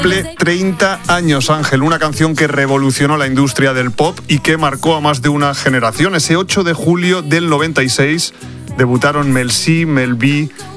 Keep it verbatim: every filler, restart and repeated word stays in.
Cumple treinta años, Ángel, una canción que revolucionó la industria del pop y que marcó a más de una generación. Ese ocho de julio del noventa y seis debutaron Mel C, Mel B